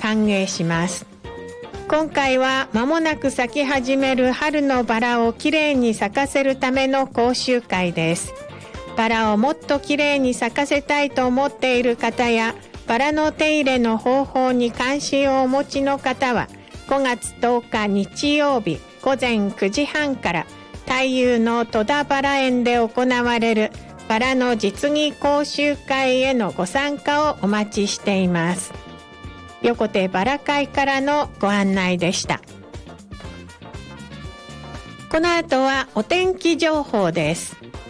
歓迎します。今回は間もなく咲き始める春のバラをきれいに咲かせるための講習会です。バラをもっときれいに咲かせたいと思っている方や、バラの手入れの方法に関心をお持ちの方は、5月10日日曜日午前9時半から太遊の戸田バラ園で行われるバラの実技講習会へのご参加をお待ちしています。横手バラ会からのご案内でした。この後はお天気情報です。